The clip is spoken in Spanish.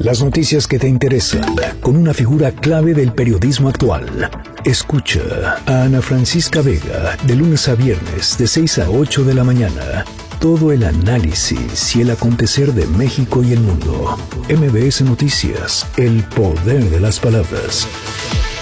Las noticias que te interesan, con una figura clave del periodismo actual. Escucha a Ana Francisca Vega, de lunes a viernes, de 6 a 8 de la mañana. Todo el análisis y el acontecer de México y el mundo. MBS Noticias, el poder de las palabras.